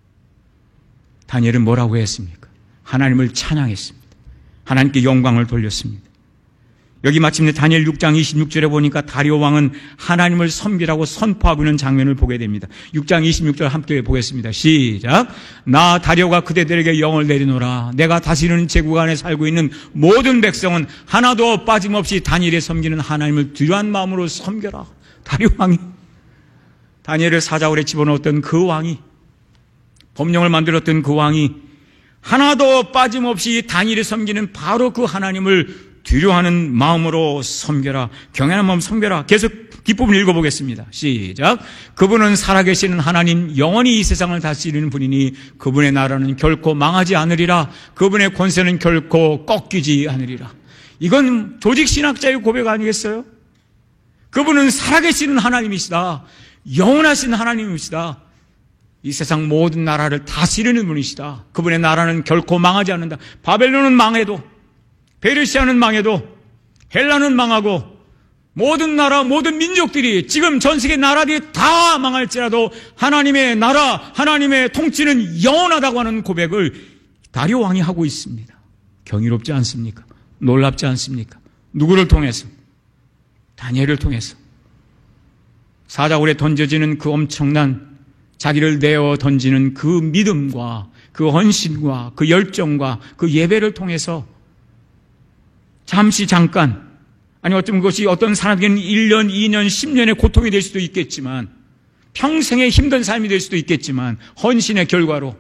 S2: 다니엘은 뭐라고 했습니까? 하나님을 찬양했습니다. 하나님께 영광을 돌렸습니다. 여기 마침내 다니엘 6장 26절에 보니까 다리오 왕은 하나님을 섬기라고 선포하고 있는 장면을 보게 됩니다. 6장 26절 함께 보겠습니다. 시작. 나 다리오가 그대들에게 영을 내리노라. 내가 다스리는 제국 안에 살고 있는 모든 백성은 하나도 빠짐없이 다니엘에 섬기는 하나님을 두려워한 마음으로 섬겨라. 다리오 왕이 다니엘을 사자굴에 집어넣었던 그 왕이, 법령을 만들었던 그 왕이 하나도 빠짐없이 다니엘을 섬기는 바로 그 하나님을 두려워하는 마음으로 섬겨라. 경외하는 마음 섬겨라. 계속 뒷부분 읽어보겠습니다. 시작. 그분은 살아계시는 하나님, 영원히 이 세상을 다스리는 분이니 그분의 나라는 결코 망하지 않으리라. 그분의 권세는 결코 꺾이지 않으리라. 이건 조직신학자의 고백 아니겠어요? 그분은 살아계시는 하나님이시다. 영원하신 하나님이시다. 이 세상 모든 나라를 다스리는 분이시다. 그분의 나라는 결코 망하지 않는다. 바벨론은 망해도, 페르시아는 망해도, 헬라는 망하고, 모든 나라, 모든 민족들이, 지금 전 세계 나라들이 다 망할지라도 하나님의 나라, 하나님의 통치는 영원하다고 하는 고백을 다리오 왕이 하고 있습니다. 경이롭지 않습니까? 놀랍지 않습니까? 누구를 통해서? 다니엘을 통해서. 사자굴에 던져지는 그 엄청난 자기를 내어 던지는 그 믿음과 그 헌신과 그 열정과 그 예배를 통해서 잠깐, 아니 어쩌면 그것이 어떤 사람에게는 1년, 2년, 10년의 고통이 될 수도 있겠지만, 평생의 힘든 삶이 될 수도 있겠지만, 헌신의 결과로,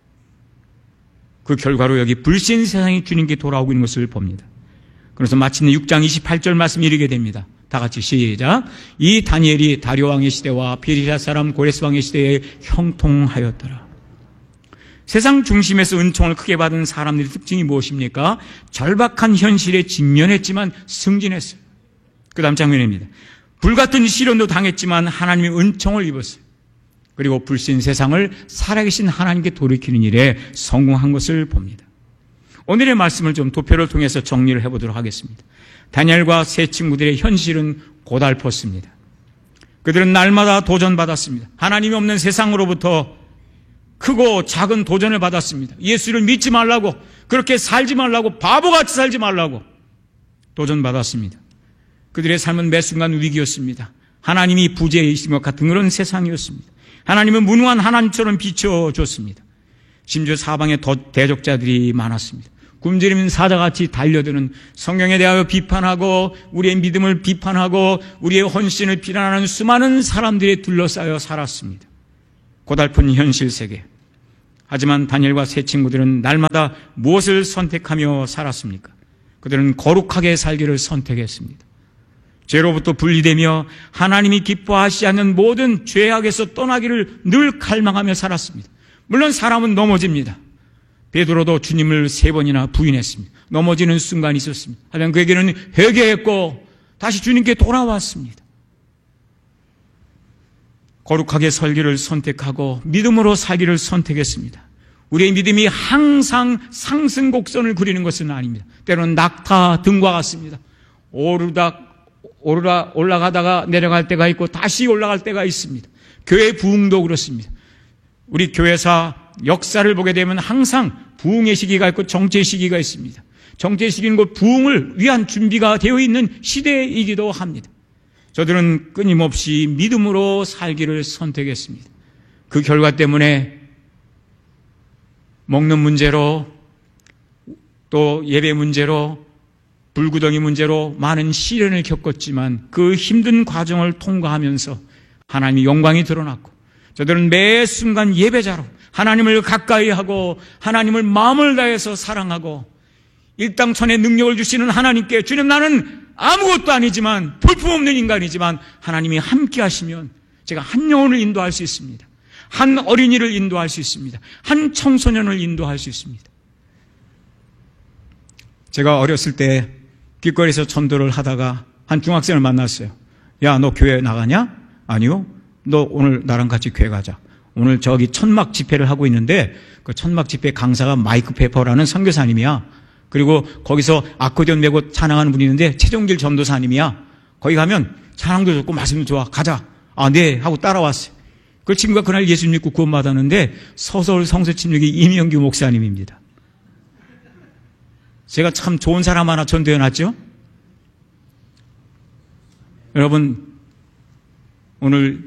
S2: 그 결과로 여기 불신 세상이 주님께 돌아오고 있는 것을 봅니다. 그래서 마침내 6장 28절 말씀이 이르게 됩니다. 다 같이 시작. 이 다니엘이 다리오 왕의 시대와 페르시아 사람 고레스 왕의 시대에 형통하였더라. 세상 중심에서 은총을 크게 받은 사람들의 특징이 무엇입니까? 절박한 현실에 직면했지만 승진했어요. 그 다음 장면입니다. 불같은 시련도 당했지만 하나님의 은총을 입었어요. 그리고 불신 세상을 살아계신 하나님께 돌이키는 일에 성공한 것을 봅니다. 오늘의 말씀을 좀 도표를 통해서 정리를 해보도록 하겠습니다. 다니엘과 세 친구들의 현실은 고달팠습니다. 그들은 날마다 도전받았습니다. 하나님이 없는 세상으로부터 크고 작은 도전을 받았습니다. 예수를 믿지 말라고, 그렇게 살지 말라고, 바보같이 살지 말라고 도전받았습니다. 그들의 삶은 매 순간 위기였습니다. 하나님이 부재이신 것 같은 그런 세상이었습니다. 하나님은 무능한 하나님처럼 비춰줬습니다. 심지어 사방에 대적자들이 많았습니다. 굶주리는 사자같이 달려드는, 성경에 대하여 비판하고 우리의 믿음을 비판하고 우리의 헌신을 비난하는 수많은 사람들이 둘러싸여 살았습니다. 고달픈 현실 세계. 하지만 다니엘과 세 친구들은 날마다 무엇을 선택하며 살았습니까? 그들은 거룩하게 살기를 선택했습니다. 죄로부터 분리되며 하나님이 기뻐하시지 않는 모든 죄악에서 떠나기를 늘 갈망하며 살았습니다. 물론 사람은 넘어집니다. 베드로도 주님을 3번이나 부인했습니다. 넘어지는 순간이 있었습니다. 하지만 그에게는 회개했고 다시 주님께 돌아왔습니다. 거룩하게 살기를 선택하고 믿음으로 살기를 선택했습니다. 우리의 믿음이 항상 상승 곡선을 그리는 것은 아닙니다. 때로는 낙타 등과 같습니다. 올라가다가 내려갈 때가 있고 다시 올라갈 때가 있습니다. 교회 부흥도 그렇습니다. 우리 교회사 역사를 보게 되면 항상 부흥의 시기가 있고 정체의 시기가 있습니다. 정체의 시기는 곧 부흥을 위한 준비가 되어 있는 시대이기도 합니다. 저들은 끊임없이 믿음으로 살기를 선택했습니다. 그 결과 때문에 먹는 문제로, 또 예배 문제로, 불구덩이 문제로 많은 시련을 겪었지만 그 힘든 과정을 통과하면서 하나님의 영광이 드러났고, 저들은 매 순간 예배자로 하나님을 가까이 하고 하나님을 마음을 다해서 사랑하고, 일당천의 능력을 주시는 하나님께, 주님 나는 아무것도 아니지만, 볼품없는 인간이지만 하나님이 함께 하시면 제가 한 영혼을 인도할 수 있습니다. 한 어린이를 인도할 수 있습니다. 한 청소년을 인도할 수 있습니다. 제가 어렸을 때 길거리에서 전도를 하다가 한 중학생을 만났어요. 야, 너 교회 나가냐? 아니요. 너 오늘 나랑 같이 교회 가자. 오늘 저기 천막 집회를 하고 있는데 그 천막 집회 강사가 마이크 페퍼라는 선교사님이야. 그리고 거기서 아코디언 메고 찬양하는 분이 있는데 최종길 전도사님이야. 거기 가면 찬양도 좋고 말씀도 좋아. 가자. 아, 네. 하고 따라왔어요. 그 친구가 그날 예수 믿고 구원받았는데 서서울 성서침략의 이명규 목사님입니다. 제가 참 좋은 사람 하나 전도해놨죠? 여러분, 오늘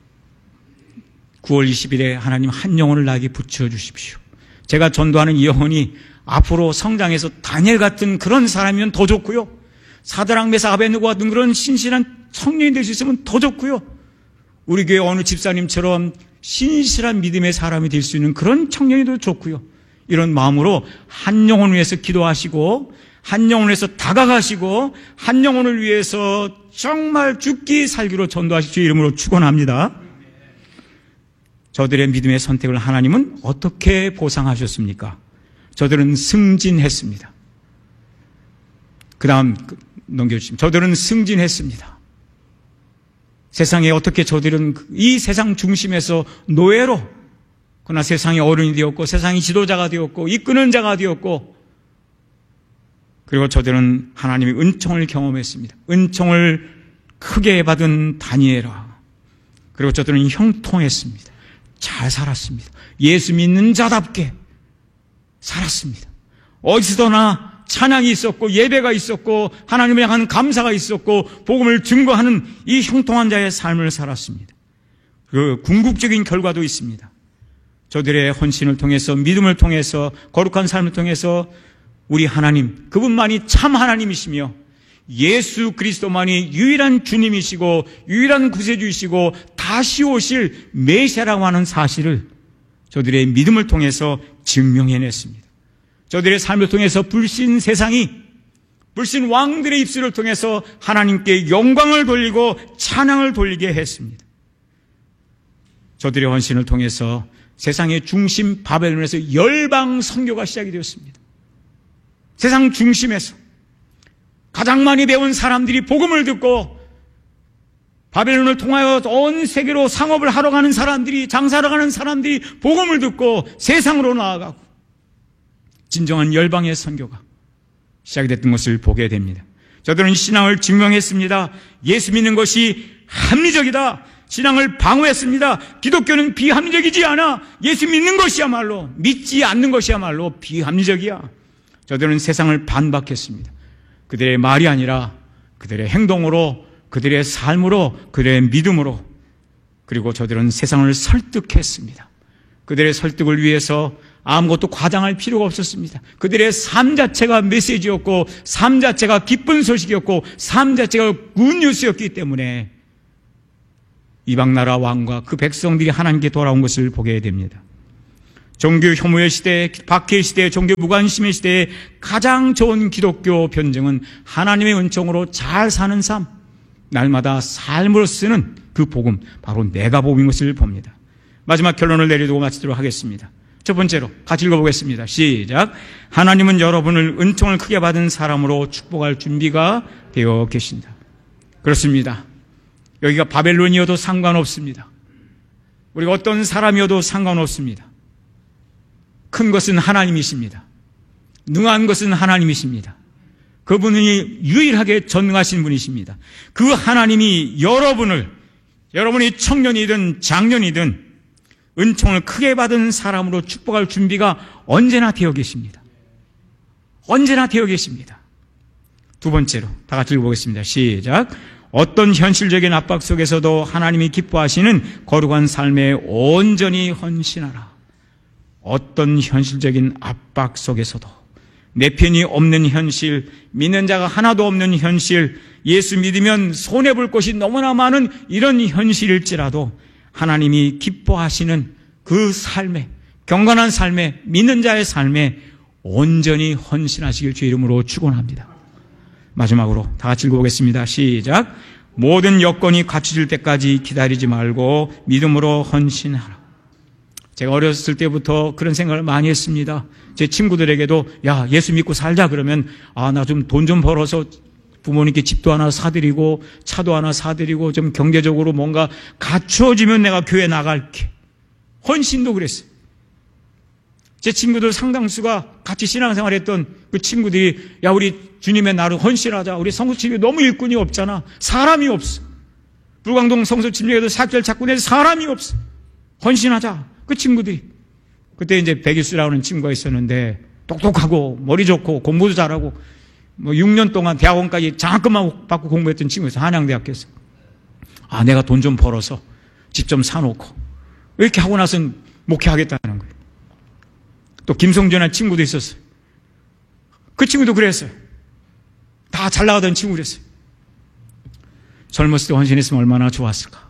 S2: 9월 20일에 하나님 한 영혼을 나에게 붙여주십시오. 제가 전도하는 이 영혼이 앞으로 성장해서 다니엘 같은 그런 사람이면 더 좋고요. 사드락 메삭 아벳느고 같은 그런 신실한 청년이 될 수 있으면 더 좋고요. 우리 교회 어느 집사님처럼 신실한 믿음의 사람이 될 수 있는 그런 청년이 더 좋고요. 이런 마음으로 한 영혼을 위해서 기도하시고, 한 영혼을 위해서 다가가시고, 한 영혼을 위해서 정말 죽기 살기로 전도하실 주 이름으로 축원합니다. 저들의 믿음의 선택을 하나님은 어떻게 보상하셨습니까? 저들은 승진했습니다. 그 다음 넘겨주시면, 저들은 승진했습니다. 세상에 어떻게 저들은 이 세상 중심에서 노예로, 그러나 세상의 어른이 되었고, 세상의 지도자가 되었고, 이끄는 자가 되었고, 그리고 저들은 하나님의 은총을 경험했습니다. 은총을 크게 받은 다니엘아. 그리고 저들은 형통했습니다. 잘 살았습니다. 예수 믿는 자답게 살았습니다. 어디서나 찬양이 있었고 예배가 있었고 하나님을 향한 감사가 있었고 복음을 증거하는 이 형통한 자의 삶을 살았습니다. 그 궁극적인 결과도 있습니다. 저들의 헌신을 통해서, 믿음을 통해서, 거룩한 삶을 통해서 우리 하나님, 그분만이 참 하나님이시며 예수 그리스도만이 유일한 주님이시고 유일한 구세주이시고 다시 오실 메시아라고 하는 사실을 저들의 믿음을 통해서 증명해냈습니다. 저들의 삶을 통해서 불신 세상이, 불신 왕들의 입술을 통해서 하나님께 영광을 돌리고 찬양을 돌리게 했습니다. 저들의 헌신을 통해서 세상의 중심 바벨론에서 열방 선교가 시작이 되었습니다. 세상 중심에서 가장 많이 배운 사람들이 복음을 듣고 바벨론을 통하여 온 세계로 상업을 하러 가는 사람들이, 장사하러 가는 사람들이 복음을 듣고 세상으로 나아가고 진정한 열방의 선교가 시작이 됐던 것을 보게 됩니다. 저들은 신앙을 증명했습니다. 예수 믿는 것이 합리적이다. 신앙을 방어했습니다. 기독교는 비합리적이지 않아. 예수 믿는 것이야말로, 믿지 않는 것이야말로 비합리적이야. 저들은 세상을 반박했습니다. 그들의 말이 아니라 그들의 행동으로, 그들의 삶으로, 그들의 믿음으로. 그리고 저들은 세상을 설득했습니다. 그들의 설득을 위해서 아무것도 과장할 필요가 없었습니다. 그들의 삶 자체가 메시지였고, 삶 자체가 기쁜 소식이었고, 삶 자체가 굿뉴스였기 때문에 이방 나라 왕과 그 백성들이 하나님께 돌아온 것을 보게 됩니다. 종교 혐오의 시대, 박해의 시대, 종교 무관심의 시대에 가장 좋은 기독교 변증은 하나님의 은총으로 잘 사는 삶, 날마다 삶으로 쓰는 그 복음, 바로 내가 복음인 것을 봅니다. 마지막 결론을 내려두고 마치도록 하겠습니다. 첫 번째로 같이 읽어보겠습니다. 시작. 하나님은 여러분을 은총을 크게 받은 사람으로 축복할 준비가 되어 계신다. 그렇습니다. 여기가 바벨론이어도 상관없습니다. 우리가 어떤 사람이어도 상관없습니다. 큰 것은 하나님이십니다. 능한 것은 하나님이십니다. 그분이 유일하게 전능하신 분이십니다. 그 하나님이 여러분이 청년이든 장년이든 은총을 크게 받은 사람으로 축복할 준비가 언제나 되어 계십니다. 언제나 되어 계십니다. 두 번째로 다 같이 읽어보겠습니다. 시작. 어떤 현실적인 압박 속에서도 하나님이 기뻐하시는 거룩한 삶에 온전히 헌신하라. 어떤 현실적인 압박 속에서도, 내 편이 없는 현실, 믿는 자가 하나도 없는 현실, 예수 믿으면 손해볼 것이 너무나 많은 이런 현실일지라도 하나님이 기뻐하시는 그 삶에, 경건한 삶에, 믿는 자의 삶에 온전히 헌신하시길 주의 이름으로 축원합니다. 마지막으로 다 같이 읽어보겠습니다. 시작. 모든 여건이 갖춰질 때까지 기다리지 말고 믿음으로 헌신하라. 제가 어렸을 때부터 그런 생각을 많이 했습니다. 제 친구들에게도 야, 예수 믿고 살자 그러면 나 좀 돈 좀 벌어서 부모님께 집도 하나 사드리고 차도 하나 사드리고 좀 경제적으로 뭔가 갖추어지면 내가 교회 나갈게. 헌신도 그랬어요. 제 친구들 상당수가 같이 신앙생활했던 그 친구들이 야, 우리 주님의 나를 헌신하자. 우리 성소집에 너무 일꾼이 없잖아. 사람이 없어. 불광동 성소집에도 사절 찾고 내서 사람이 없어. 헌신하자. 그 친구들이. 그때 이제 백일수라고 하는 친구가 있었는데 똑똑하고 머리 좋고 공부도 잘하고 6년 동안 대학원까지 장학금만 받고 공부했던 친구였어요. 한양대학교에서. 내가 돈 좀 벌어서 집 좀 사놓고 이렇게 하고 나서는 목회하겠다는 거예요. 또 김성준이라는 친구도 있었어요. 그 친구도 그랬어요. 다 잘 나가던 친구랬어요. 젊었을 때 헌신했으면 얼마나 좋았을까.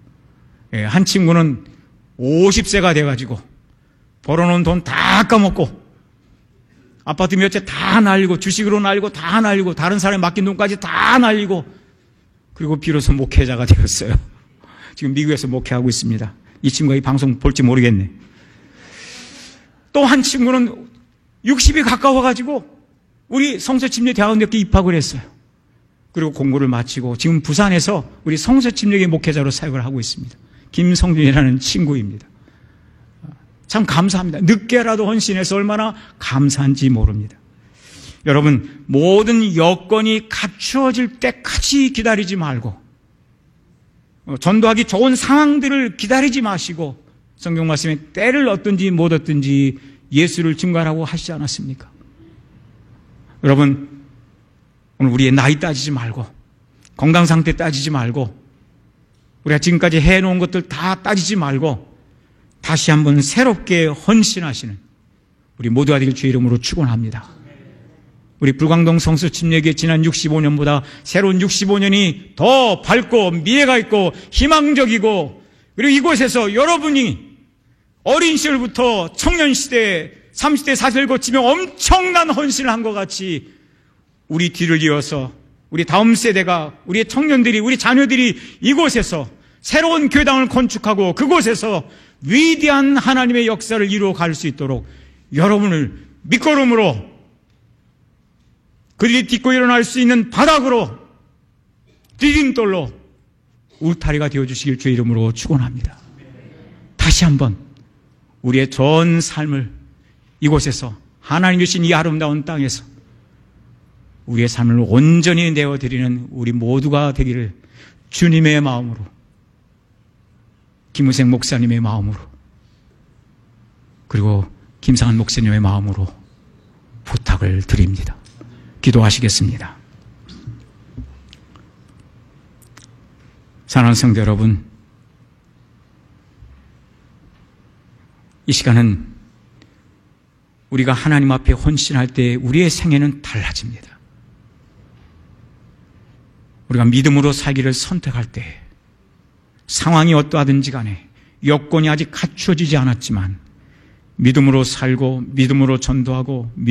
S2: 한 친구는 50세가 돼가지고 벌어놓은 돈 다 까먹고 아파트 몇 채 다 날리고 주식으로 날리고 다 날리고 다른 사람에 맡긴 돈까지 다 날리고 그리고 비로소 목회자가 되었어요. 지금 미국에서 목회하고 있습니다. 이 친구가 이 방송 볼지 모르겠네. 또 한 친구는 60이 가까워가지고 우리 성서침례대학원대학교에 입학을 했어요. 그리고 공부를 마치고 지금 부산에서 우리 성서침례교회 목회자로 사역을 하고 있습니다. 김성준이라는 친구입니다. 참 감사합니다. 늦게라도 헌신해서 얼마나 감사한지 모릅니다. 여러분, 모든 여건이 갖추어질 때까지 기다리지 말고 전도하기 좋은 상황들을 기다리지 마시고 성경 말씀에 때를 얻든지 못 얻든지 예수를 증거하라고 하시지 않았습니까? 여러분, 오늘 우리의 나이 따지지 말고 건강 상태 따지지 말고 우리가 지금까지 해놓은 것들 다 따지지 말고 다시 한번 새롭게 헌신하시는 우리 모두가 되길 주의 이름으로 축원합니다. 우리 불광동 성수 침례교회 지난 65년보다 새로운 65년이 더 밝고 미래가 있고 희망적이고, 그리고 이곳에서 여러분이 어린 시절부터 청년 시대 30대 40을 거치며 엄청난 헌신을 한 것 같이 우리 뒤를 이어서 우리 다음 세대가, 우리의 청년들이, 우리 자녀들이 이곳에서 새로운 교회당을 건축하고 그곳에서 위대한 하나님의 역사를 이루어 갈 수 있도록 여러분을 밑거름으로, 그들이 딛고 일어날 수 있는 바닥으로, 디딤돌로 울타리가 되어주시길 주의 이름으로 축원합니다. 다시 한번 우리의 전 삶을 이곳에서 하나님 주신 이 아름다운 땅에서 우리의 삶을 온전히 내어드리는 우리 모두가 되기를 주님의 마음으로, 김우생 목사님의 마음으로, 그리고 김상한 목사님의 마음으로 부탁을 드립니다. 기도하시겠습니다. 사랑하는 성도 여러분, 이 시간은 우리가 하나님 앞에 헌신할 때 우리의 생애는 달라집니다. 우리가 믿음으로 살기를 선택할 때 상황이 어떠하든지 간에 여건이 아직 갖춰지지 않았지만 믿음으로 살고 믿음으로 전도하고